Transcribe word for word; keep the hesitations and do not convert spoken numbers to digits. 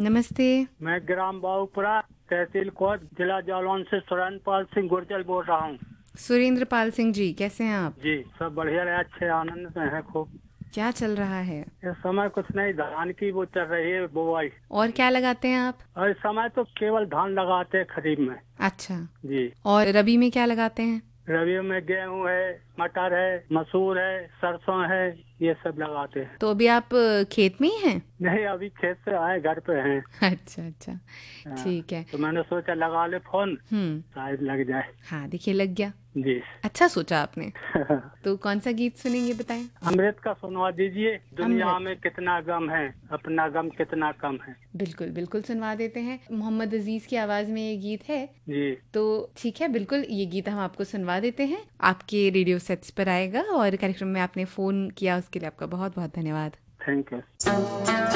नमस्ते। मैं ग्राम बाबूपुरा, तहसील कोट, जिला जालौन से सुरेंद्र पाल सिंह गुर्जर बोल रहा हूँ। सुरेंद्र पाल सिंह जी, कैसे हैं आप? जी, सब बढ़िया है, अच्छे आनंद में है खूब। क्या चल रहा है? इस समय कुछ नहीं, धान की वो चल रही है बुवाई। और क्या लगाते हैं आप? और इस समय तो केवल धान लगाते हैं खरीफ में। अच्छा। जी। और रबी में क्या लगाते हैं? रबी में गेहूं है, मटर है, मसूर है, सरसों है, ये सब लगाते हैं। तो अभी आप अ, खेत में ही हैं? नहीं, अभी खेत से आए, घर पे हैं। अच्छा अच्छा, हाँ, ठीक है। तो मैंने सोचा लगा ले फोन, हम्म। शायद लग जाए। हाँ, देखिए लग गया। जी। अच्छा सोचा आपने। तो कौन सा गीत सुनेंगे बताएं? अमृत का सुनवा दीजिए। दुनिया अमृत। में कितना गम है, अपना गम कितना कम है। बिल्कुल बिल्कुल सुनवा देते हैं। मोहम्मद अजीज की आवाज में ये गीत है। जी। तो ठीक है, बिल्कुल ये गीत हम आपको सुनवा देते हैं। आपके रेडियो सेट्स पर आएगा और कार्यक्रम में आपने फोन किया उसके लिए आपका बहुत बहुत धन्यवाद। Thank you.